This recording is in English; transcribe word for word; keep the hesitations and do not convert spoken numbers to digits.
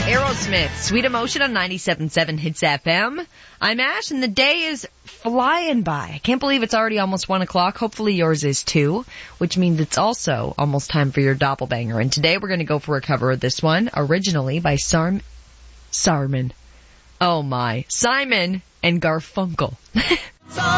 Aerosmith, Sweet Emotion on ninety-seven point seven Hits F M. I'm Ash, and the day is flying by. I can't believe it's already almost one o'clock. Hopefully yours is too, which means it's also almost time for your doppelbanger. And today we're going to go for a cover of this one, originally by Sarm... Sarman. Oh my. Simon and Garfunkel.